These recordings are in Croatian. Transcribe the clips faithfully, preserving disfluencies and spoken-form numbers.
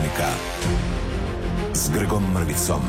zapovjednika s Grgom Mrvicom.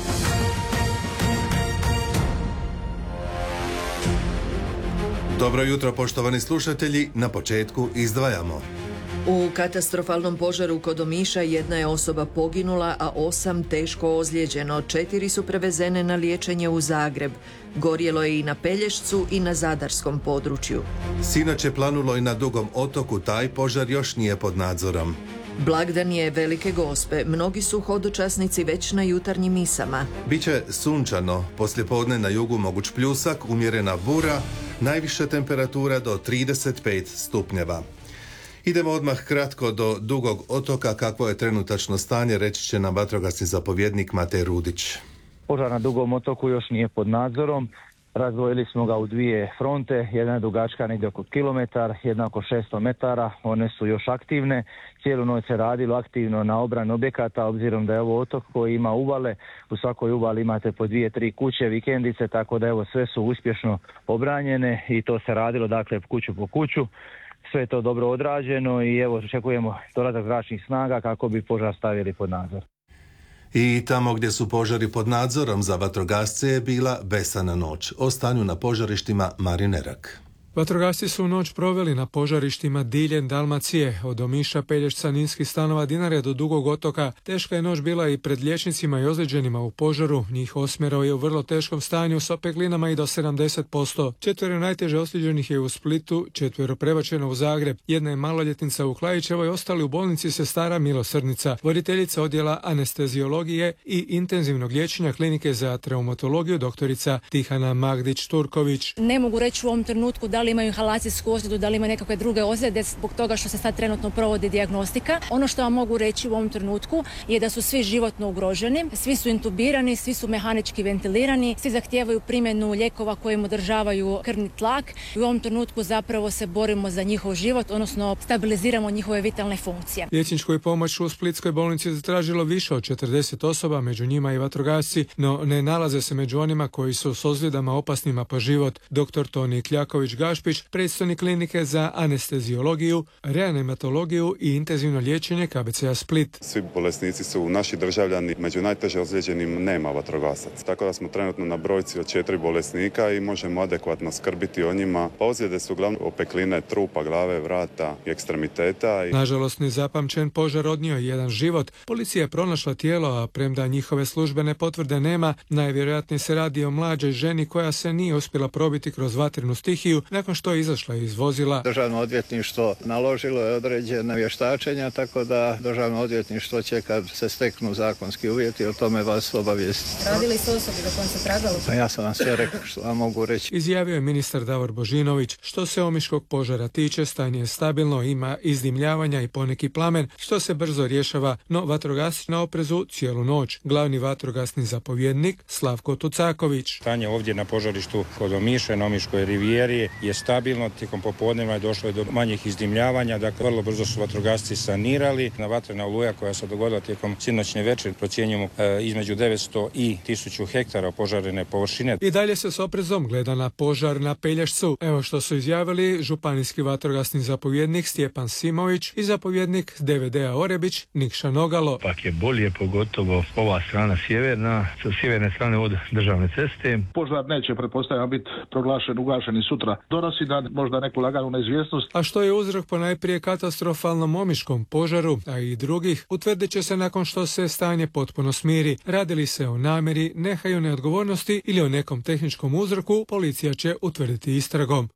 Dobro jutro, poštovani slušatelji, na početku izdvajamo. U katastrofalnom požaru kod Omiša jedna je osoba poginula, a osam teško ozlijeđeno. Četiri su prevezene na liječenje u Zagreb. Gorjelo je i na Pelješcu i na zadarskom području. Sinoć je planulo i na Dugom otoku, taj požar još nije pod nadzorom. Blagdan je Velike Gospe, mnogi su hodočasnici već na jutarnjim misama. Biće sunčano, poslijepodne na jugu moguć pljusak, umjerena bura, najviša temperatura do trideset pet stupnjeva. Idemo odmah kratko do Dugog otoka, kakvo je trenutačno stanje, reći će nam vatrogasni zapovjednik Matej Rudić. Požar na Dugom otoku još nije pod nadzorom. Razdvojili smo ga u dvije fronte, jedna je dugačka negdje oko kilometar, jedna oko šesto metara, one su još aktivne. Cijelu noć se radilo aktivno na obrani objekata, obzirom da je ovo otok koji ima uvale, u svakoj uvali imate po dvije, tri kuće, vikendice, tako da evo sve su uspješno obranjene i to se radilo dakle kuću po kuću. Sve je to dobro odrađeno i evo očekujemo dolazak zračnih snaga kako bi požar stavili pod nadzor. I tamo gdje su požari pod nadzorom za vatrogasce je bila besana noć. O stanju na požarištima Marin Erak. Vatrogasci su noć proveli na požarištima diljem Dalmacije, od Omiša, Pelješca, Ninskih Stanova, Dinare do Dugog otoka. Teška je noć bila i pred liječnicima i ozlijeđenima u požaru. Njih osmero je u vrlo teškom stanju s opeklinama i do sedamdeset posto. Četvero najteže ozlijeđenih je u Splitu, četvero prebačeno u Zagreb. Jedna je maloljetnica u Klajićevoj, ostali u bolnici sestara Milosrdnica, voditeljica odjela anesteziologije i intenzivnog liječenja klinike za traumatologiju doktorica Tihana Magdić-Turković. Ne mogu reći u ovom trenutku da li imaju inhalacijsku ozljedu, da li imaju nekakve druge ozljede zbog toga što se sad trenutno provodi dijagnostika. Ono što vam mogu reći u ovom trenutku je da su svi životno ugroženi, svi su intubirani, svi su mehanički ventilirani, svi zahtijevaju primjenu lijekova koji im održavaju krvni tlak i u ovom trenutku zapravo se borimo za njihov život, odnosno stabiliziramo njihove vitalne funkcije. Liječničku je pomoć u Splitskoj bolnici zatražilo više od četrdeset osoba, među njima i vatrogasci, no ne nalaze se među onima koji su s ozljedama opasnima po život. Doktor Toni Kljaković Gašpić, predstojnik klinike za anesteziologiju, reanimatologiju i intenzivno liječenje K B C-a Split. Svi bolesnici su naši državljani, među najteže ozlijeđenim nema vatrogasaca. Tako da smo trenutno na brojci od četiri bolesnika i možemo adekvatno skrbiti o njima. Ozljede su uglavnom opekline trupa, glave, vrata i ekstremiteta. Nažalost, nezapamćen požar odnio je jedan život. Policija je pronašla tijelo, a premda njihove službene potvrde nema, najvjerojatnije se radi o mlađoj ženi koja se nije uspjela probiti kroz vatrenu stihiju nakon što je izašla iz vozila. Državno odvjetništvo naložilo je određene vještačenja, tako da Državno odvjetništvo će kad se steknu zakonski uvjeti o tome vas obavijestiti. Radili su osobi do kojem se tragalo? Pa ja sam vam sve rekao što vam mogu reći. Izjavio je ministar Davor Božinović. Što se omiškog požara tiče, stanje je stabilno, ima izdimljavanja i poneki plamen, što se brzo rješava, no vatrogasci na oprezu cijelu noć. Glavni vatrogasni zapovjednik Slavko Tucaković. Stanje ovdje na požarištu kod Omiša, na Omiškoj rivijeri je stabilno, tijekom popodneva je došlo do manjih izdimljavanja, dakle vrlo brzo su vatrogasci sanirali. Na vatrena oluja koja se dogodila tijekom sinoćne večeri procjenjujemo e, između devetsto i tisuću hektara opožarene površine. I dalje se s oprezom gleda na požar na Pelješcu. Evo što su izjavili županijski vatrogasni zapovjednik Stjepan Simović i zapovjednik D V D-a Orebić Nikša Nogalo. Pak je bolje, pogotovo ova strana sjeverna, sa sjeverne strane od državne ceste. Požar neće, pretpostavljam, biti proglašen, ugašen i sutra. Donosi da možda neku laganu neizvjesnost. A što je uzrok po najprije katastrofalnom omiškom požaru, a i drugih, utvrdit će se nakon što se stanje potpuno smiri. Radi li se o namjeri, nehaju neodgovornosti ili o nekom tehničkom uzroku, policija će utvrditi istragom.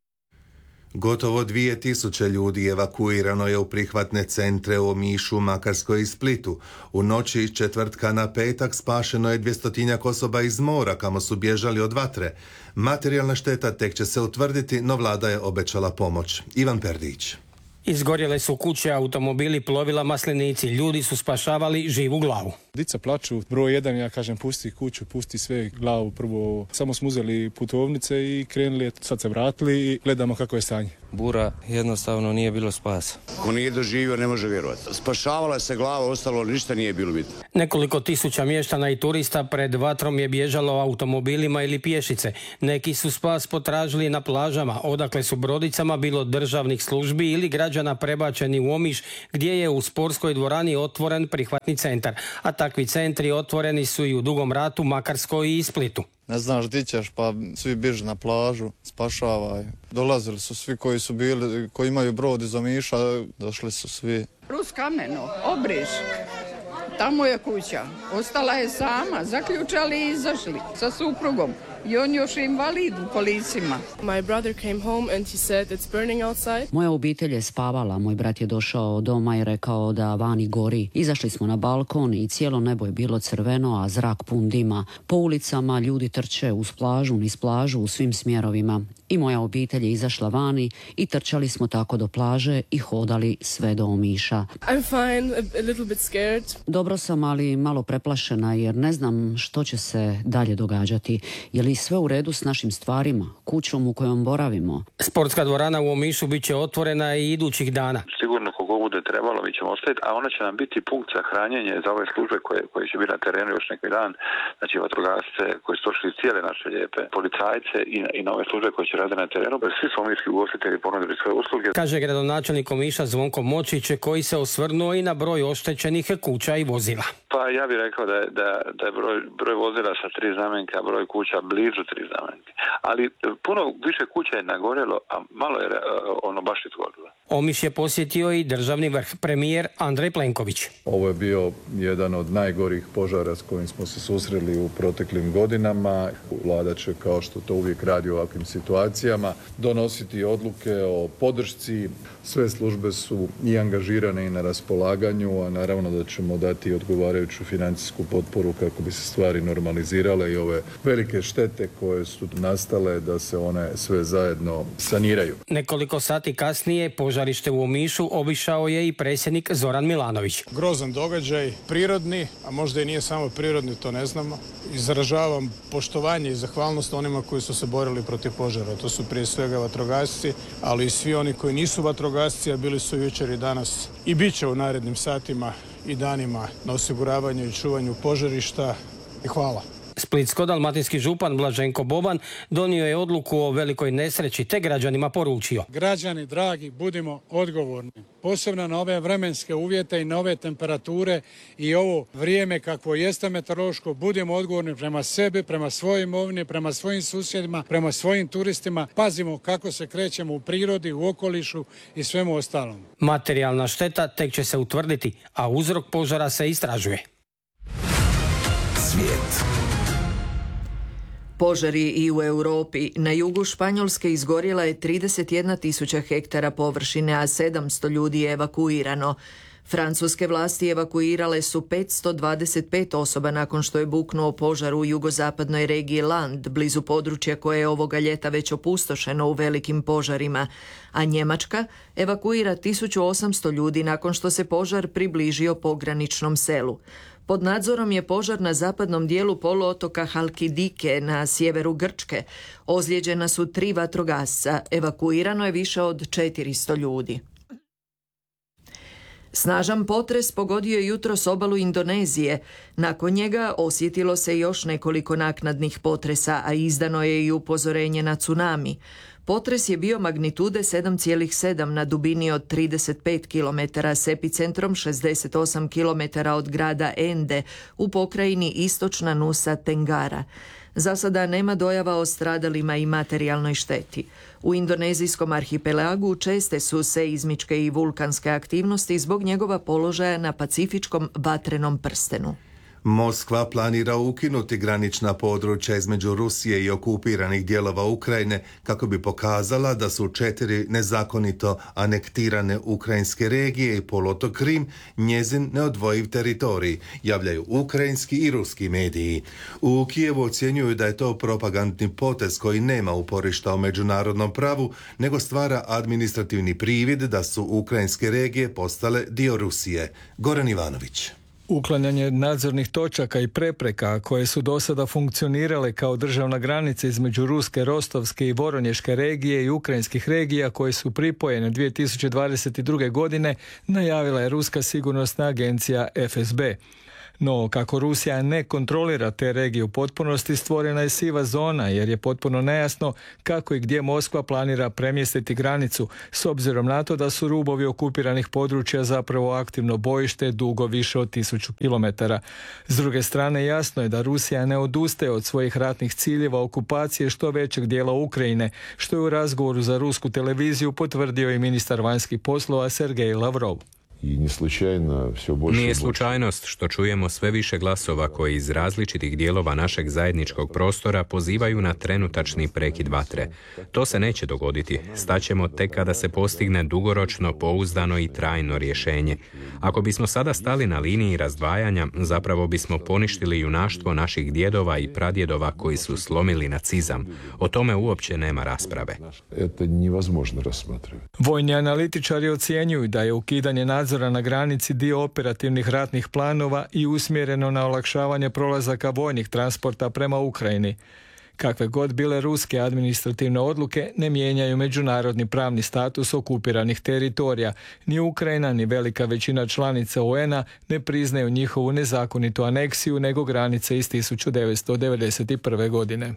Gotovo dvije tisuće ljudi evakuirano je u prihvatne centre u Omišu, Makarskoj i Splitu. U noći četvrtka na petak spašeno je dvjestotinjak osoba iz mora kamo su bježali od vatre. Materijalna šteta tek će se utvrditi, no vlada je obećala pomoć. Ivan Perdić. Izgorjele su kuće, automobili, plovila, maslinici. Ljudi su spašavali živu glavu. Dica plaču. Broj jedan, ja kažem, pusti kuću, pusti sve, glavu prvo. Samo smo uzeli putovnice i krenuli, sad se vratili i gledamo kako je stanje. bura, jednostavno nije bilo spasa. Ko nije doživio ne može vjerovati. Spašavala se glava, ostalo ništa nije bilo bitno. Nekoliko tisuća mještana i turista pred vatrom je bježalo automobilima ili pješice. Neki su spas potražili na plažama, odakle su brodicama bilo državnih službi ili građana prebačeni u Omiš, gdje je u sportskoj dvorani otvoren prihvatni centar. A takvi centri otvoreni su i u Dugom Ratu, Makarskoj i Splitu. Ne znaš gdje ćeš, pa svi bježe na plažu, spašavaj. Dolazili su svi koji su bili, koji imaju brod iz Omiša, došli su svi. Rus Kameno, Obriš, tamo je kuća. Ostala je sama, zaključali i izašli sa suprugom. I on još invalid u kolicima. My brother came home and he said it's burning outside. Moja obitelj je spavala, moj brat je došao doma i rekao da vani gori. Izašli smo na balkon i cijelo nebo je bilo crveno, a zrak pun dima. Po ulicama ljudi trče uz plažu, niz plažu u svim smjerovima. I moja obitelj je izašla vani i trčali smo tako do plaže i hodali sve do Omiša. I'm fine, a little bit scared. Dobro sam, ali malo preplašena jer ne znam što će se dalje događati. Je li sve u redu s našim stvarima, kućom u kojom boravimo? Sportska dvorana u Omišu bit će otvorena i idućih dana. Sigurno koliko bude trebalo mi ćemo ostaviti, a ona će nam biti punkt za hranjenje za ove službe koje, koje će biti na terenu još neki dan. Znači vatrogasce koji su došli iz cijele naše lijepe, policajce i, i nove službe koje će raditi na terenu. Svi su omiški ugostitelji ponudili svoje usluge. Kaže gradonačelnik Omiša Zvonko Močić, koji se osvrnuo i na broj oštećenih kuća i vozila. Pa ja bih rekao da je, da, da je broj, broj vozila sa tri znamenke, a broj kuća blizu tri znamenke. Ali puno više kuća je nagorjelo, a malo je ono baš izgorilo. Omiš je posjetio i državni vrh, premijer Andrej Plenković. Ovo je bio jedan od najgorih požara s kojim smo se susreli u proteklim godinama. Vlada će, kao što to uvijek radi u ovakvim situacijama, donositi odluke o podršci. Sve službe su i angažirane i na raspolaganju, a naravno da ćemo dati odgovarajuću financijsku potporu kako bi se stvari normalizirale i ove velike štete koje su nastale da se one sve zajedno saniraju. Nekoliko sati kasnije požarište u Omišu obišao je i predsjednik Zoran Milanović. Grozan događaj, prirodni, a možda i nije samo prirodni, to ne znamo. Izražavam poštovanje i zahvalnost onima koji su se borili protiv požara. To su prije svega vatrogasci, ali i svi oni koji nisu vatrogasci, a bili su jučer i danas i bit će u narednim satima i danima na osiguravanju i čuvanju požarišta. I hvala. Splitsko-dalmatinski župan Blaženko Boban donio je odluku o velikoj nesreći te građanima poručio. Građani, dragi, budimo odgovorni. Posebno na ove vremenske uvjete i na ove temperature i ovo vrijeme kakvo jeste meteorološko, budimo odgovorni prema sebi, prema svojoj imovini, prema svojim susjedima, prema svojim turistima. Pazimo kako se krećemo u prirodi, u okolišu i svemu ostalom. Materijalna šteta tek će se utvrditi, a uzrok požara se istražuje. Svijet. Požari i u Europi. Na jugu Španjolske izgorjela je trideset jedna tisuća hektara površine, a sedamsto ljudi je evakuirano. Francuske vlasti evakuirale su petsto dvadeset pet osoba nakon što je buknuo požar u jugozapadnoj regiji Land, blizu područja koje je ovoga ljeta već opustošeno u velikim požarima. A Njemačka evakuira tisuću osamsto ljudi nakon što se požar približio pograničnom selu. Pod nadzorom je požar na zapadnom dijelu poluotoka Halkidike na sjeveru Grčke. Ozlijeđena su tri vatrogasca, evakuirano je više od četiristo ljudi. Snažan potres pogodio je jutros obalu Indonezije. Nakon njega osjetilo se još nekoliko naknadnih potresa, a izdano je i upozorenje na tsunami. Potres je bio magnitude sedam zarez sedam na dubini od trideset pet kilometara s epicentrom šezdeset osam kilometara od grada Ende u pokrajini istočna Nusa Tenggara. Za sada nema dojava o stradalima i materijalnoj šteti. U indonezijskom arhipelagu česte su seizmičke i vulkanske aktivnosti zbog njegova položaja na pacifičkom vatrenom prstenu. Moskva planira ukinuti granična područja između Rusije i okupiranih dijelova Ukrajine kako bi pokazala da su četiri nezakonito anektirane ukrajinske regije i poluotok Krim njezin neodvojiv teritorij, javljaju ukrajinski i ruski mediji. U Kijevu ocjenjuju da je to propagandni potez koji nema uporišta u međunarodnom pravu, nego stvara administrativni privid da su ukrajinske regije postale dio Rusije. Goran Ivanović. Uklanjanje nadzornih točaka i prepreka koje su do sada funkcionirale kao državna granica između ruske, rostovske i voronješke regije i ukrajinskih regija koje su pripojene dvije tisuće dvadeset druge. godine najavila je ruska sigurnosna agencija F S B. No, kako Rusija ne kontrolira te regije u potpunosti, stvorena je siva zona jer je potpuno nejasno kako i gdje Moskva planira premjestiti granicu, s obzirom na to da su rubovi okupiranih područja zapravo aktivno bojište dugo više od tisuću kilometara. S druge strane, jasno je da Rusija ne odustaje od svojih ratnih ciljeva okupacije što većeg dijela Ukrajine, što je u razgovoru za rusku televiziju potvrdio i ministar vanjskih poslova Sergej Lavrov. Nije slučajnost što čujemo sve više glasova koji iz različitih dijelova našeg zajedničkog prostora pozivaju na trenutačni prekid vatre. To se neće dogoditi. Staćemo tek kada se postigne dugoročno, pouzdano i trajno rješenje. Ako bismo sada stali na liniji razdvajanja, zapravo bismo poništili junaštvo naših djedova i pradjedova koji su slomili nacizam. O tome uopće nema rasprave. Vojni analitičari ocjenjuju da je ukidanje nadzora na granici dio operativnih ratnih planova i usmjereno na olakšavanje prolazaka vojnih transporta prema Ukrajini. Kakve god bile ruske administrativne odluke ne mijenjaju međunarodni pravni status okupiranih teritorija. Ni Ukrajina ni velika većina članica U N-a ne priznaju njihovu nezakonitu aneksiju nego granice iz tisuću devetsto devedeset prve. godine.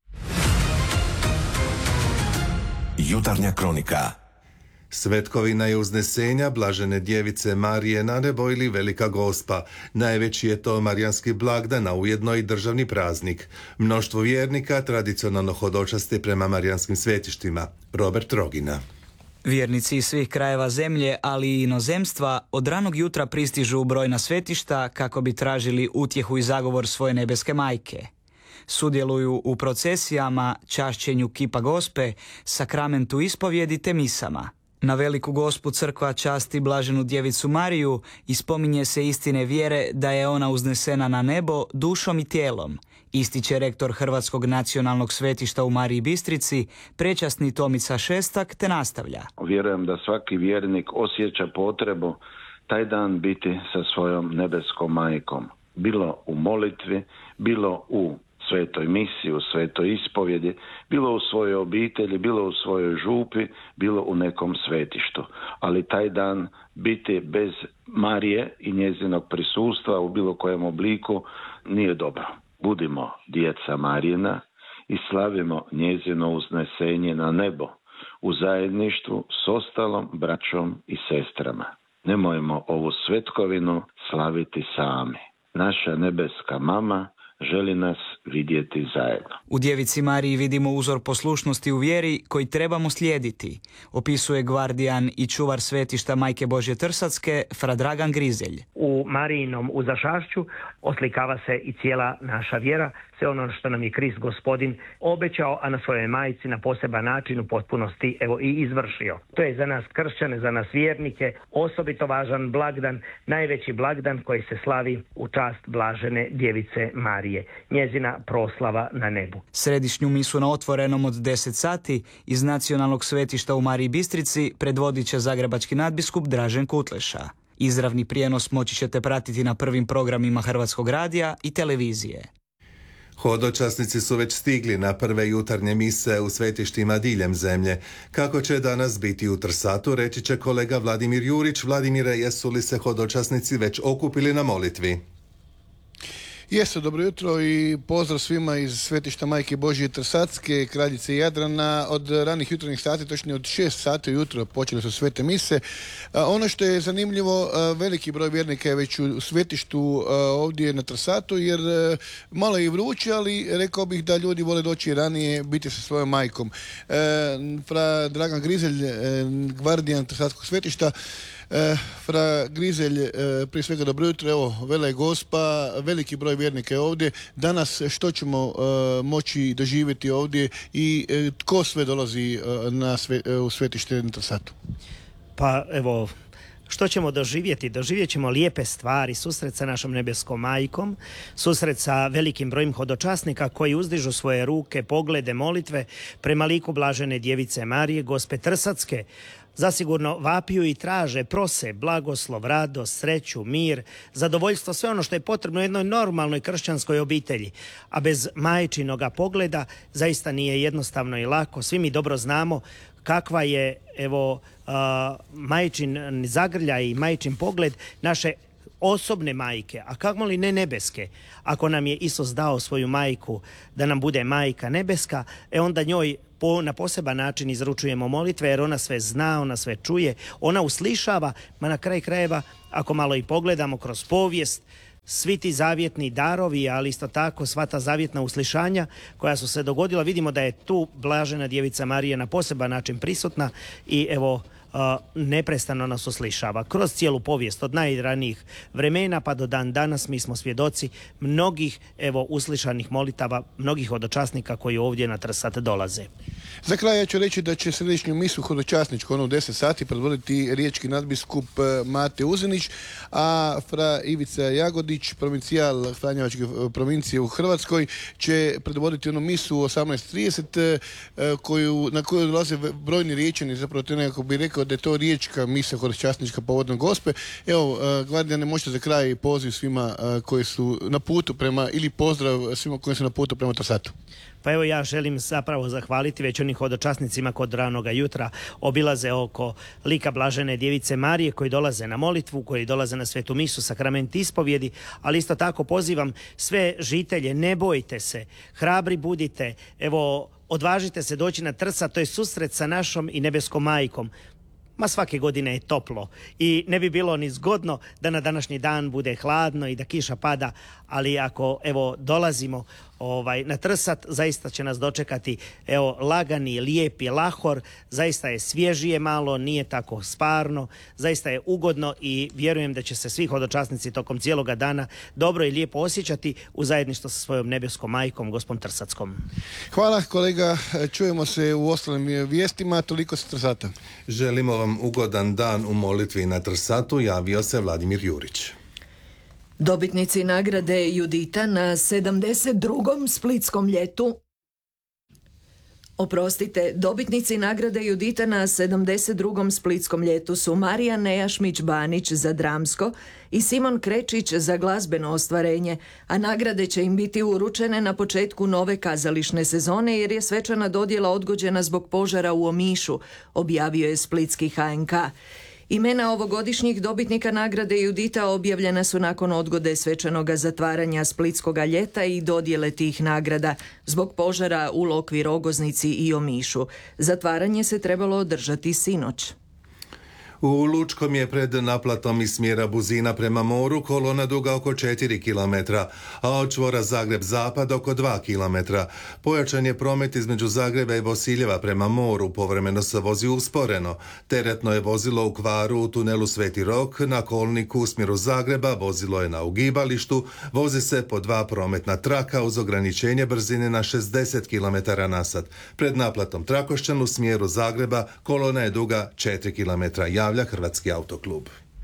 Jutarnja kronika. Svetkovina je uznesenja Blažene djevice Marije na nebo ili Velika Gospa. Najveći je to marijanski blagdan, a ujedno i državni praznik. Mnoštvo vjernika tradicionalno hodočaste prema marijanskim svetištima. Robert Rogina. Vjernici iz svih krajeva zemlje, ali i inozemstva, od ranog jutra pristižu u brojna svetišta kako bi tražili utjehu i zagovor svoje nebeske majke. Sudjeluju u procesijama, čašćenju kipa Gospe, sakramentu ispovjedi te misama. Na Veliku Gospu crkva časti Blaženu djevicu Mariju i spominje se istine vjere da je ona uznesena na nebo dušom i tijelom, ističe rektor Hrvatskog nacionalnog svetišta u Mariji Bistrici, prečasni Tomica Šestak, te nastavlja. Vjerujem da svaki vjernik osjeća potrebu taj dan biti sa svojom nebeskom majkom, bilo u molitvi, bilo u svetoj misiji, u svetoj ispovjedi, bilo u svojoj obitelji, bilo u svojoj župi, bilo u nekom svetištu. Ali taj dan biti bez Marije i njezinog prisustva u bilo kojem obliku nije dobro. Budimo djeca Marijina i slavimo njezino uznesenje na nebo u zajedništvu s ostalom braćom i sestrama. Nemojmo ovu svetkovinu slaviti sami. Naša nebeska mama želi nas vidjeti zajedno. U djevici Mariji vidimo uzor poslušnosti u vjeri koji trebamo slijediti, opisuje gvardijan i čuvar svetišta Majke Božje Trsatske, fra Dragan Grizelj. U Marijinom uzašašću oslikava se i cijela naša vjera, sve ono što nam je Krist Gospodin obećao, a na svojoj majici na poseban način u potpunosti evo i izvršio. To je za nas kršćane, za nas vjernike osobito važan blagdan, najveći blagdan koji se slavi u čast Blažene djevice Marije, njezina proslava na nebu. Središnju misu na otvorenom od deset sati iz nacionalnog svetišta u Mariji Bistrici predvodit će zagrebački nadbiskup Dražen Kutleša. Izravni prijenos moći ćete pratiti na prvim programima Hrvatskog radija i televizije. Hodočasnici su već stigli na prve jutarnje mise u svetištima diljem zemlje. Kako će danas biti u Trsatu, reći će kolega Vladimir Jurić. Vladimire, jesu li se hodočasnici već okupili na molitvi? Jesu, dobro jutro i pozdrav svima iz svetišta Majke Božje Trsatske, kraljice Jadrana. Od ranih jutarnjih sati, točnije od šest sati ujutro počele su svete mise. A, ono što je zanimljivo, a, veliki broj vjernika je već u svetištu a, ovdje na Trsatu, jer a, malo je i vruće, ali rekao bih da ljudi vole doći ranije biti sa svojom majkom. E, fra Dragan Grizelj, e, gvardijan Trsatskog svetišta, E, fra Grizelj, e, prije svega dobro jutro, evo, Vela je Gospa, veliki broj vjernika je ovdje. Danas što ćemo e, moći doživjeti ovdje i e, tko sve dolazi e, na sve, e, u svetište na Trsatu? Pa evo, što ćemo doživjeti? Doživjet ćemo lijepe stvari, susret sa našom nebeskom majkom, susret sa velikim brojem hodočasnika koji uzdižu svoje ruke, poglede, molitve prema liku Blažene djevice Marije, Gospe Trsatske. zasigurno vapiju i traže, prose blagoslov, radost, sreću, mir, zadovoljstvo, sve ono što je potrebno jednoj normalnoj kršćanskoj obitelji. A bez majčinoga pogleda zaista nije jednostavno i lako. Svi mi dobro znamo kakva je, evo, uh, majčin zagrljaj i majčin pogled naše osobne majke, a kako li ne nebeske. Ako nam je Isus dao svoju majku da nam bude majka nebeska, e onda njoj po, na poseban način izručujemo molitve, jer ona sve zna, ona sve čuje, ona uslišava, ma na kraj krajeva, ako malo i pogledamo kroz povijest, svi ti zavjetni darovi, ali isto tako sva ta zavjetna uslišanja koja su se dogodila, vidimo da je tu blažena djevica Marija na poseban način prisutna i evo, Uh, neprestano nas uslišava. Kroz cijelu povijest od najranijih vremena pa do dan danas mi smo svjedoci mnogih evo uslišanih molitava, mnogih hodočasnika koji ovdje na Trsat dolaze. Za kraj ja ću reći da će središnju misu hodočasničku ono u deset sati predvoditi riječki nadbiskup Mate Uzinić, a fra Ivica Jagodić, provincijal Franjevačke provincije u Hrvatskoj, će predvoditi onu misu u osamnaest trideset koju, na koju dolaze brojni riječani, zapravo to nekako bi rekao da je to riječka misa hodočasnička povodom Gospe. Evo, Gvardijane, možete za kraj poziv svima koji su na putu prema, ili pozdrav svima koji su na putu prema Trsatu. Pa evo ja želim zapravo zahvaliti već onih hodočasnicima kod ranoga jutra obilaze oko lika blažene djevice Marije koji dolaze na molitvu, koji dolaze na svetu misu, sakrament ispovjedi, ali isto tako pozivam sve žitelje, ne bojte se, hrabri budite, evo odvažite se doći na Trsat, to je susret sa našom i nebeskom majkom. Ma svake godine je toplo i ne bi bilo ni zgodno da na današnji dan bude hladno i da kiša pada, ali ako evo dolazimo ovaj, na Trsat, zaista će nas dočekati evo lagani, lijepi lahor, zaista je svježije malo, nije tako sparno, zaista je ugodno i vjerujem da će se svi hodočasnici tokom cijeloga dana dobro i lijepo osjećati u zajedništvu sa svojom nebeskom majkom, Gospom Trsatskom. Hvala kolega, čujemo se u ostalim vijestima, toliko sa Trsata. Želimo vam ugodan dan u molitvi na Trsatu, javio se Vladimir Jurić. Dobitnici nagrade Judita na sedamdeset drugom splitskom ljetu Oprostite, dobitnici nagrade Judita na sedamdeset drugom splitskom ljetu su Marija Nejašmić-Banić za dramsko i Simon Krečić za glazbeno ostvarenje, a nagrade će im biti uručene na početku nove kazališne sezone jer je svečana dodjela odgođena zbog požara u Omišu, objavio je splitski H N K. Imena ovogodišnjih dobitnika nagrade Judita objavljena su nakon odgode svečanoga zatvaranja splitskoga ljeta i dodjele tih nagrada zbog požara u Lokvi, Rogoznici i Omišu. Zatvaranje se trebalo održati sinoć. U Lučkom je pred naplatom iz smjera Buzina prema moru kolona duga oko četiri kilometra, a od čvora Zagreb-Zapad oko dva kilometra. Pojačan je promet između Zagreba i Bosiljeva prema moru, povremeno se vozi usporeno. Teretno je vozilo u kvaru u tunelu Sveti Rok, na kolniku u smjeru Zagreba vozilo je na ugibalištu, vozi se po dva prometna traka uz ograničenje brzine na šezdeset kilometara na sat. Pred naplatom Trakošćan u smjeru Zagreba kolona je duga četiri kilometra. Javlja Hrvatski autoklub.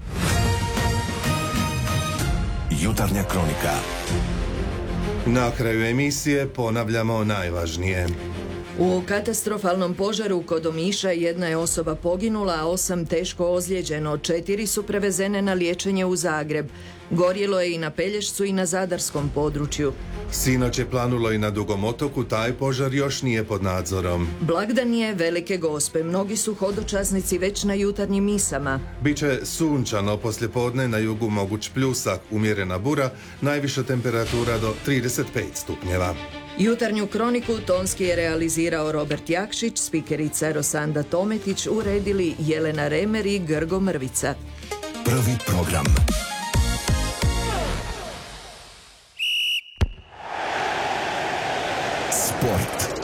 Jutarnja kronika. Na kraju emisije ponavljamo najvažnije. U katastrofalnom požaru kod Omiša jedna je osoba poginula, a osam teško ozlijeđeno. Četiri su prevezene na liječenje u Zagreb. Gorjelo je i na Pelješcu i na zadarskom području. Sinoć je planulo i na Dugom otoku, taj požar još nije pod nadzorom. Blagdan je Velike Gospe, mnogi su hodočasnici već na jutarnjim misama. Biće sunčano, poslijepodne na jugu moguć pljusak, umjerena bura, najviša temperatura do trideset pet stupnjeva. Jutarnju kroniku tonski je realizirao Robert Jakšić, spikerica Rosanda Tometić, uredili Jelena Remer i Grgo Mrvica. Prvi program. Sport.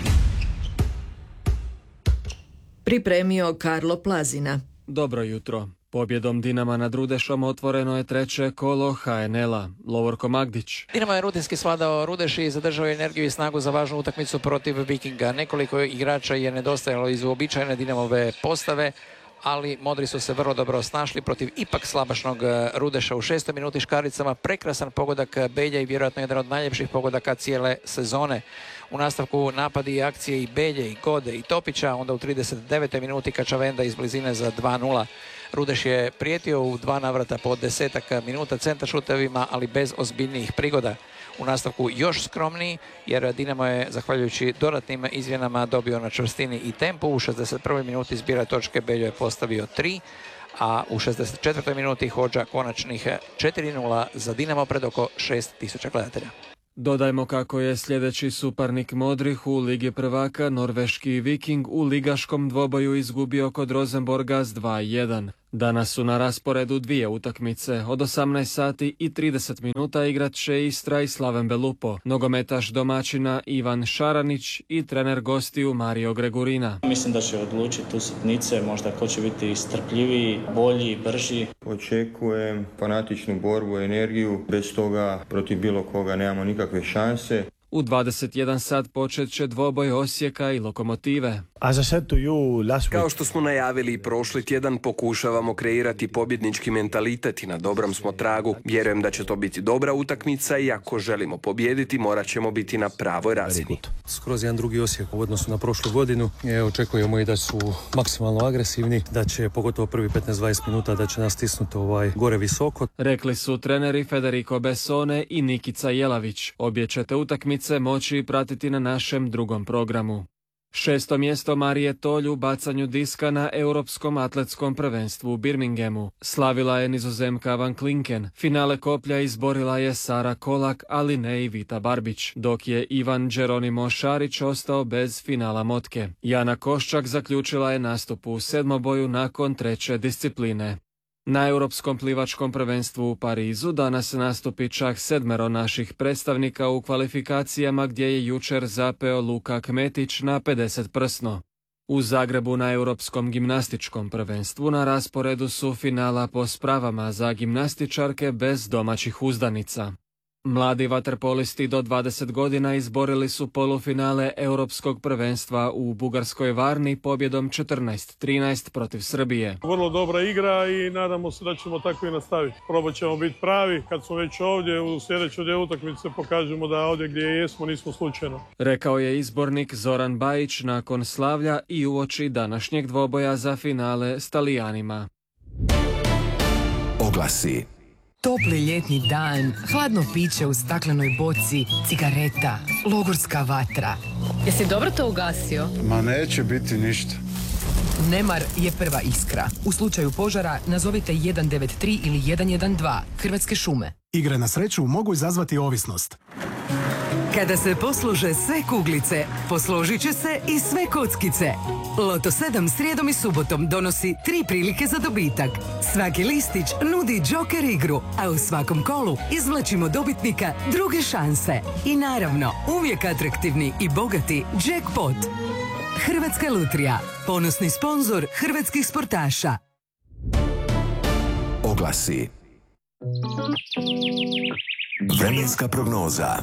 Pripremio Karlo Plazina. Dobro jutro. Pobjedom Dinama nad Rudešom otvoreno je treće kolo H N L-a. Lovorko Magdić. Dinamo je rutinski svladao Rudeš i zadržao energiju i snagu za važnu utakmicu protiv Vikinga. Nekoliko igrača je nedostajalo iz uobičajene Dinamove postave, ali Modri su se vrlo dobro snašli protiv ipak slabašnog Rudeša u šestoj minuti škaricama. Prekrasan pogodak Belja i vjerojatno jedan od najljepših pogodaka cijele sezone. U nastavku napadi i akcije i Belje, i Gode, i Topića, onda u trideset devetoj minuti Kačavenda iz blizine za dva nula. Rudeš je prijetio u dva navrata po desetak minuta centaršutevima, ali bez ozbiljnijih prigoda. U nastavku još skromniji, jer Dinamo je, zahvaljujući dodatnim izmjenama, dobio na čvrstini i tempu. U šezdeset prvoj minuti zbira točke Beljo je postavio tri, a u šezdeset četvrtoj minuti Hodža konačnih četiri nula za Dinamo pred oko šest tisuća gledatelja. Dodajmo kako je sljedeći suparnik Modrih u Ligi prvaka, norveški Viking, u ligaškom dvoboju izgubio kod Rosenborga s dva jedan. Danas su na rasporedu dvije utakmice. Od osamnaest sati i trideset minuta igrat će Istra i Slaven Belupo, nogometaš domaćina Ivan Šaranić i trener gostiju Mario Gregurina. Mislim da će odlučiti utakmice, možda ko će biti strpljiviji, bolji, brži. Očekujem fanatičnu borbu, energiju, bez toga protiv bilo koga nemamo nikakve šanse. U dvadeset jedan sat počet će dvoboj Osijeka i Lokomotive. Kao što smo najavili prošli tjedan, pokušavamo kreirati pobjednički mentalitet i na dobrom smo tragu. Vjerujem da će to biti dobra utakmica i ako želimo pobijediti, morat ćemo biti na pravoj razini. Skroz jedan drugi Osijek u odnosu na prošlu godinu. E, očekujemo i da su maksimalno agresivni, da će pogotovo prvi petnaest dvadeset minuta da će nas stisnuti ovaj gore visoko. Rekli su treneri Federico Bessone i Nikica Jelavić. Obje ćete utakmice moći pratiti na našem drugom programu. Šesto mjesto Marije Tolj u bacanju diska na Europskom atletskom prvenstvu u Birminghamu. Slavila je Nizozemka Van Klinken. Finale koplja izborila je Sara Kolak, ali ne i Vita Barbić, dok je Ivan Geronimo Šarić ostao bez finala motke. Jana Koščak zaključila je nastup u sedmoboju nakon treće discipline. Na Europskom plivačkom prvenstvu u Parizu danas nastupi čak sedmero naših predstavnika u kvalifikacijama gdje je jučer zapeo Luka Kmetić na pedeset prsno. U Zagrebu na Europskom gimnastičkom prvenstvu na rasporedu su finala po spravama za gimnastičarke bez domaćih uzdanica. Mladi vaterpolisti do dvadeset godina izborili su polufinale Europskog prvenstva u Bugarskoj Varni pobjedom četrnaest trinaest protiv Srbije. Vrlo dobra igra i nadamo se da ćemo tako i nastaviti. Probat ćemo biti pravi. Kad smo već ovdje u sljedećoj dvije utakmice pokažemo da ovdje gdje jesmo nismo slučajno. Rekao je izbornik Zoran Bajić nakon slavlja i uoči današnjeg dvoboja za finale s Talijanima. Oglasi. Topli ljetni dan, hladno piće u staklenoj boci, cigareta, logorska vatra. Jesi dobro to ugasio? Ma neće biti ništa. Nemar je prva iskra. U slučaju požara nazovite jedan devet tri ili jedan jedan dva, Hrvatske šume. Igre na sreću mogu izazvati ovisnost. Kada se posluže sve kuglice, posložit će se i sve kockice. Loto sedam srijedom i subotom donosi tri prilike za dobitak. Svaki listić nudi džoker igru, a u svakom kolu izvlačimo dobitnika druge šanse. I naravno, uvijek atraktivni i bogati jackpot. Hrvatska lutrija, ponosni sponzor hrvatskih sportaša. Oglasi. Vremenska prognoza.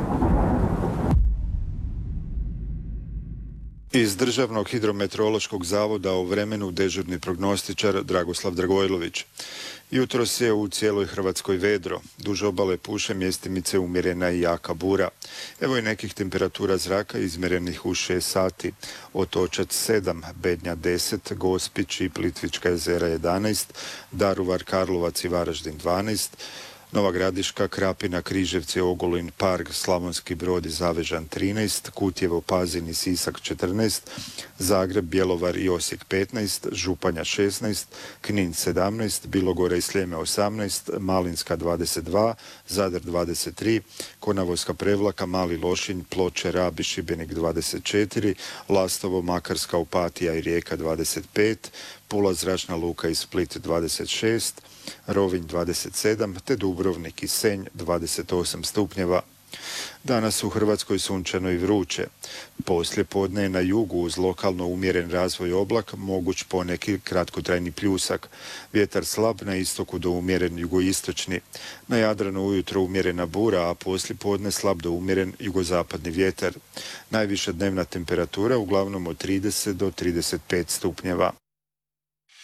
Iz Državnog hidrometeorološkog zavoda o vremenu dežurni prognostičar Dragoslav Dragojlović. Jutros je u cijeloj Hrvatskoj vedro. Duž obale puše mjestimice umjerena i jaka bura. Evo i nekih temperatura zraka izmjerenih u šest sati. Otočac sedam, Bednja deset, Gospić i Plitvička jezera jedanaest, Daruvar, Karlovac i Varaždin dvanaest, Nova Gradiška, Krapina, Križevci, Ogulin, Park, Slavonski Brod i Zavežan trinaest, Kutjevo, Pazin i Sisak četrnaest, Zagreb, Bjelovar i Osijek petnaest, Županja šesnaest, Knin sedamnaest, Bilogora i Sljeme osamnaest, Malinska dvadeset dva, Zadar dvadeset tri, Konavoska Prevlaka, Mali Lošinj, Ploče, Rab i Šibenik dvadeset četiri, Lastovo, Makarska, Opatija i Rijeka dvadeset pet, Pula, Zračna luka i Split dvadeset šest, Rovinj dvadeset sedam, te Dubrovnik i Senj dvadeset osam stupnjeva. Danas u Hrvatskoj sunčano i vruće. Poslije podne je na jugu uz lokalno umjeren razvoj oblak moguć poneki kratkotrajni pljusak. Vjetar slab, na istoku do umjeren jugoistočni. Na Jadranu ujutro umjerena bura, a poslije podne slab do umjeren jugozapadni vjetar. Najviša dnevna temperatura uglavnom od trideset do trideset pet stupnjeva.